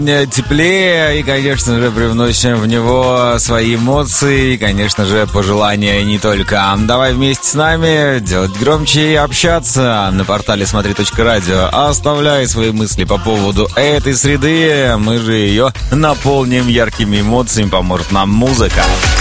теплее и, конечно же, привносим в него свои эмоции и, конечно же, пожелания не только. Давай вместе с нами делать громче и общаться на портале смотри.радио. Оставляй свои мысли по поводу этой среды, мы же ее наполним яркими эмоциями, поможет нам музыка.